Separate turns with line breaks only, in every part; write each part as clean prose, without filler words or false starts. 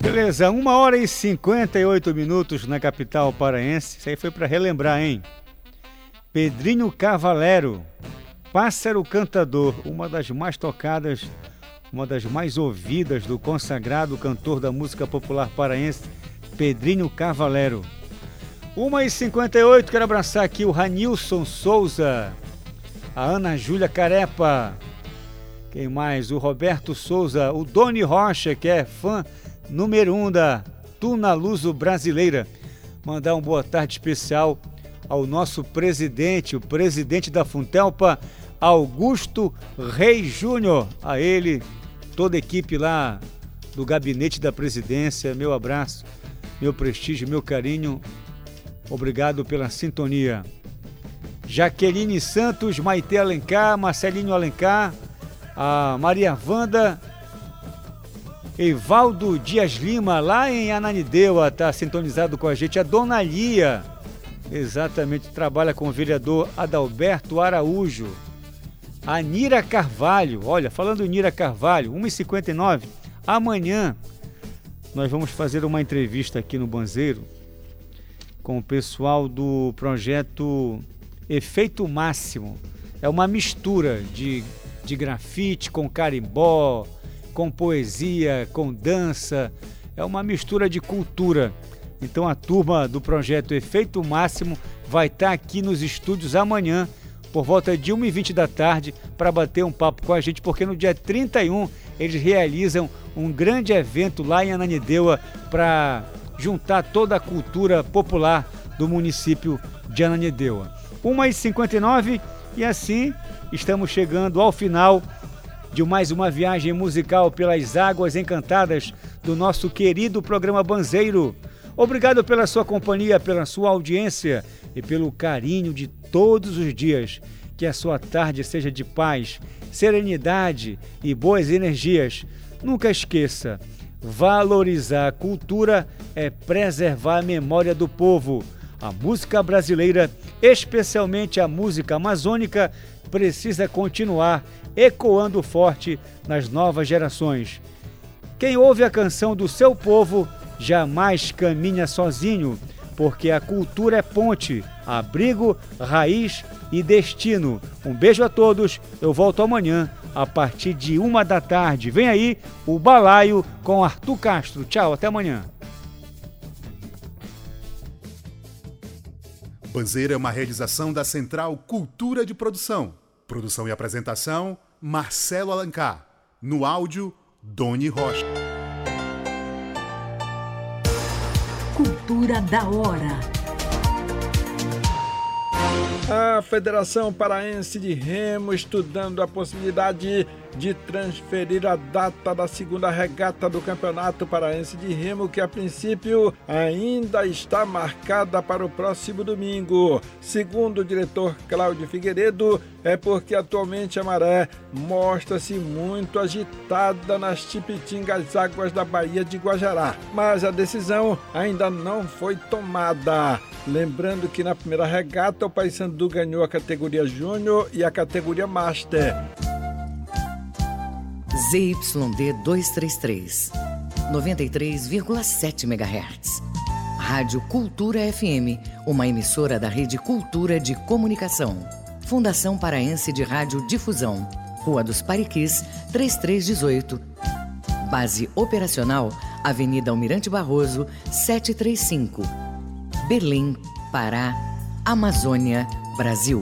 Beleza, 1h58 na capital paraense. Isso aí foi para relembrar, hein? Pedrinho Cavalero, Pássaro Cantador, uma das mais tocadas, uma das mais ouvidas do consagrado cantor da música popular paraense, Pedrinho Cavalero. 1h58, quero abraçar aqui o Ranilson Souza, a Ana Júlia Carepa, quem mais? O Roberto Souza, o Doni Rocha, que é fã número 1 da Tuna Luso Brasileira. Mandar uma boa tarde especial ao nosso presidente, o presidente da Funtelpa, Augusto Reis Júnior. A ele, toda a equipe lá do gabinete da presidência, meu abraço, meu prestígio, meu carinho. Obrigado pela sintonia. Jaqueline Santos, Maite Alencar, Marcelinho Alencar, a Maria Wanda, Evaldo Dias Lima, lá em Ananindeua, está sintonizado com a gente. A Dona Lia, exatamente, trabalha com o vereador Adalberto Araújo. A Nira Carvalho, olha, falando em Nira Carvalho, 1h59, amanhã nós vamos fazer uma entrevista aqui no Banzeiro com o pessoal do projeto Efeito Máximo. É uma mistura de grafite com carimbó, com poesia, com dança, é uma mistura de cultura. Então a turma do projeto Efeito Máximo vai estar aqui nos estúdios amanhã, por volta de 1h20 da tarde, para bater um papo com a gente, porque no dia 31 eles realizam um grande evento lá em Ananindeua para juntar toda a cultura popular do município de Ananindeua. 1h59 e assim estamos chegando ao final de mais uma viagem musical pelas águas encantadas do nosso querido programa Banzeiro. Obrigado pela sua companhia, pela sua audiência e pelo carinho de todos os dias. Que a sua tarde seja de paz, serenidade e boas energias. Nunca esqueça, valorizar a cultura é preservar a memória do povo. A música brasileira, especialmente a música amazônica, precisa continuar ecoando forte nas novas gerações. Quem ouve a canção do seu povo jamais caminha sozinho, porque a cultura é ponte, abrigo, raiz e destino. Um beijo a todos, eu volto amanhã a partir de 1h da tarde. Vem aí o Balaio com Arthur Castro. Tchau, até amanhã.
Banzeiro é uma realização da Central Cultura de Produção. Produção e apresentação, Marcelo Alencar. No áudio, Doni Rocha.
Cultura da hora.
A Federação Paraense de Remo estudando a possibilidade de transferir a data da segunda regata do Campeonato Paraense de Remo, que a princípio ainda está marcada para o próximo domingo. Segundo o diretor Cláudio Figueiredo, é porque atualmente a maré mostra-se muito agitada nas tipitingas águas da Baía de Guajará, mas a decisão ainda não foi tomada. Lembrando que na primeira regata o Paysandu ganhou a categoria Júnior e a categoria Master.
ZYD 233, 93,7 MHz. Rádio Cultura FM, uma emissora da Rede Cultura de Comunicação. Fundação Paraense de Rádio Difusão, Rua dos Pariquis, 3318. Base operacional, Avenida Almirante Barroso, 735. Belém, Pará, Amazônia, Brasil.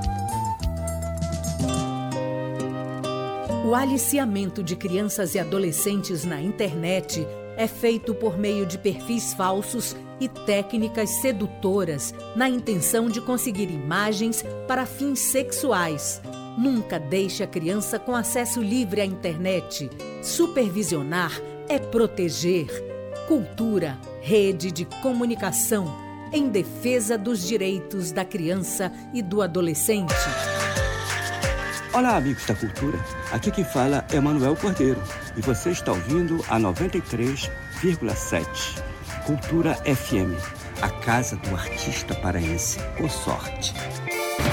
O aliciamento de crianças e adolescentes na internet é feito por meio de perfis falsos e técnicas sedutoras na intenção de conseguir imagens para fins sexuais. Nunca deixe a criança com acesso livre à internet. Supervisionar é proteger. Cultura, rede de comunicação em defesa dos direitos da criança e do adolescente.
Olá, amigos da cultura. Aqui quem fala é Manuel Cordeiro e você está ouvindo a 93,7 Cultura FM, a casa do artista paraense. Com sorte.